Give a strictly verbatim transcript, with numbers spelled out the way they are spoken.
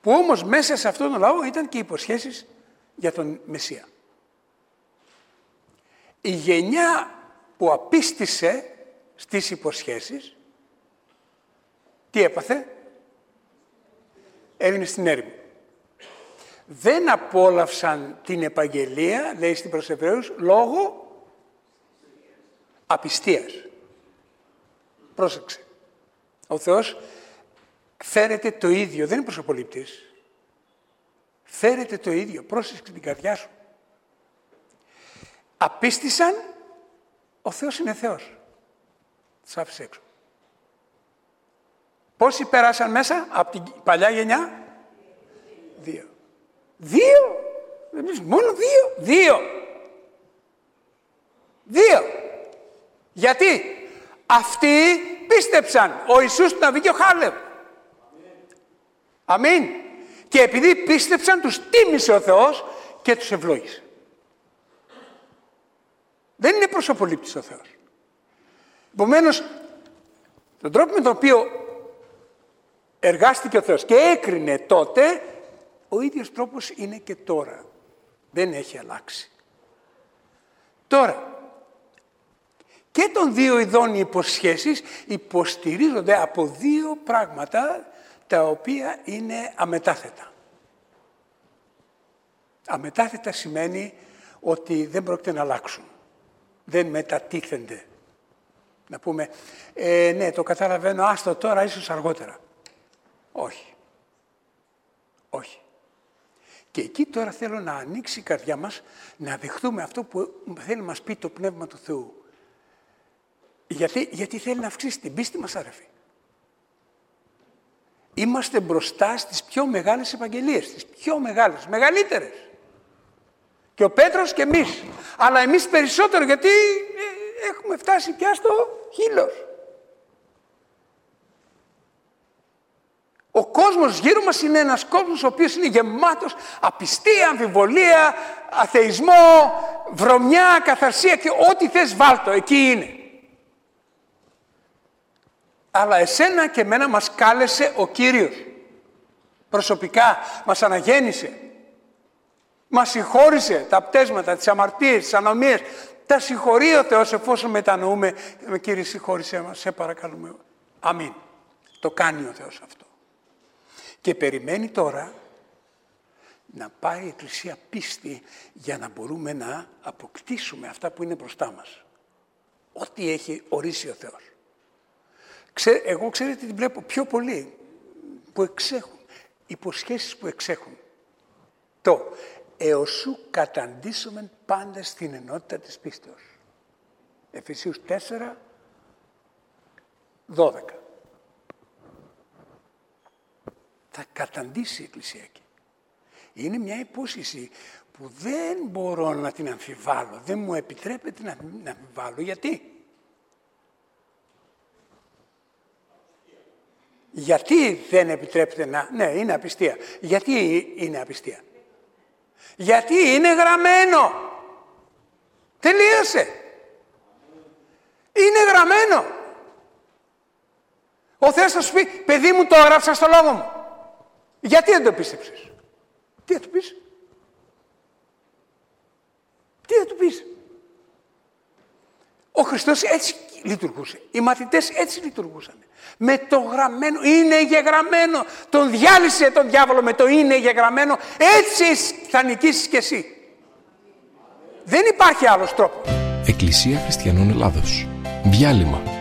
που όμως μέσα σε αυτόν τον λαό ήταν και υποσχέσεις για τον Μεσσία. Η γενιά που απίστησε στις υποσχέσεις, τι έπαθε? Έμεινε στην έρημο. Δεν απόλαυσαν την επαγγελία, λέει στην προς Εβραίους, λόγω απιστίας. Πρόσεξε. Ο Θεός φέρεται το ίδιο, δεν είναι προσωπολήπτης. Φέρεται το ίδιο, πρόσεξε την καρδιά σου. Απίστησαν, ο Θεός είναι Θεός. Τους άφησε έξω. Πόσοι πέρασαν μέσα από την παλιά γενιά? Δύο. Δύο. Μόνο δύο. Δύο. Δύο. Γιατί? Αυτοί πίστεψαν. Ο Ιησούς του Ναβί και ο Χάλευ. Αμήν. Και επειδή πίστεψαν, τους τίμησε ο Θεός και τους ευλόγησε. Δεν είναι προσωπολήπτης ο Θεός. Επομένως, τον τρόπο με τον οποίο εργάστηκε ο Θεός και έκρινε τότε, ο ίδιος τρόπος είναι και τώρα. Δεν έχει αλλάξει. Τώρα, και των δύο ειδών οι υποσχέσεις υποστηρίζονται από δύο πράγματα τα οποία είναι αμετάθετα. Αμετάθετα σημαίνει ότι δεν πρόκειται να αλλάξουν. Δεν μετατίθενται. Να πούμε, ε, ναι, το καταλαβαίνω, άστο τώρα, ίσως αργότερα. Όχι. Όχι. Και εκεί τώρα θέλω να ανοίξει η καρδιά μας, να δεχτούμε αυτό που θέλει να μας πει το Πνεύμα του Θεού. Γιατί, γιατί θέλει να αυξήσει την πίστη μας, άρεφη. Είμαστε μπροστά στις πιο μεγάλες επαγγελίες, στις πιο μεγάλες, μεγαλύτερες. Και ο Πέτρος και εμείς. Αλλά εμείς περισσότερο, γιατί ε, έχουμε φτάσει πια στο χείλος. Ο κόσμος γύρω μας είναι ένας κόσμος ο οποίος είναι γεμάτος απιστία, αμφιβολία, αθεισμό, βρωμιά, καθαρσία και ό,τι θες βάλτο, εκεί είναι. Αλλά εσένα και εμένα μας κάλεσε ο Κύριος. Προσωπικά μας αναγέννησε. Μας συγχώρησε τα πτέσματα, τις αμαρτίες, τις ανομίες. Τα συγχωρεί ο Θεός εφόσον μετανοούμε. Κύριε, συγχώρησέ μας, σε παρακαλούμε. Αμήν. Το κάνει ο Θεός αυτό. Και περιμένει τώρα να πάει η Εκκλησία πίστη για να μπορούμε να αποκτήσουμε αυτά που είναι μπροστά μας. Ό,τι έχει ορίσει ο Θεός. Ξέ, εγώ ξέρετε τι βλέπω πιο πολύ που εξέχουν. Υποσχέσεις που εξέχουν. Το έως σου καταντήσομεν πάντα στην ενότητα της πίστεως. Εφεσίους τέσσερα, δώδεκα. Θα καταντήσει η Εκκλησία εκεί. Είναι μια υπόσχεση που δεν μπορώ να την αμφιβάλλω. Δεν μου επιτρέπεται να την αμφιβάλλω. Γιατί? Γιατί δεν επιτρέπεται να... Ναι, είναι απιστία. Γιατί είναι απιστία? Γιατί είναι γραμμένο. Τελείωσε. Είναι γραμμένο. Ο Θεός θα σου πει, παιδί μου, το έγραψα στο λόγο μου. Γιατί δεν το πίστεψες? Τι θα του πεις? Τι θα του πεις? Ο Χριστός έτσι λειτουργούσε. Οι μαθητές έτσι λειτουργούσαν. Με το γραμμένο, είναι γεγραμμένο. Τον διάλυσε τον διάβολο με το είναι γεγραμμένο. Έτσι θα νικήσεις κι εσύ. Δεν υπάρχει άλλος τρόπος. Εκκλησία Χριστιανών Ελλάδος. Διάλειμμα.